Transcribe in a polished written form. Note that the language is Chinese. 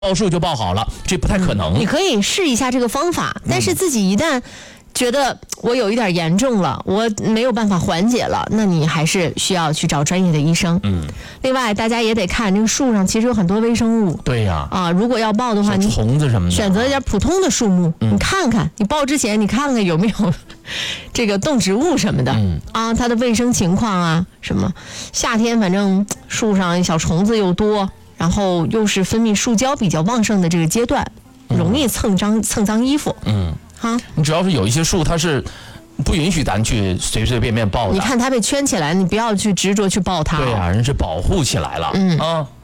报数就报好了，这不太可能。 你可以试一下这个方法，但是自己一旦觉得我有一点严重了，我没有办法缓解了，那你还是需要去找专业的医生。另外大家也得看这个树上其实有很多微生物。 对呀。 如果要报的话，你虫子什么的， 选择一点普通的树木，你看看，你报之前你看看有没有这个动植物什么的，它的卫生情况啊什么。夏天反正树上小虫子又多，然后又是分泌树胶比较旺盛的这个阶段，容易蹭脏衣服。 你只要是有一些树，它是不允许咱去随随便便抱的。 你看它被圈起来，你不要去执着去抱它。 对啊，人是保护起来了。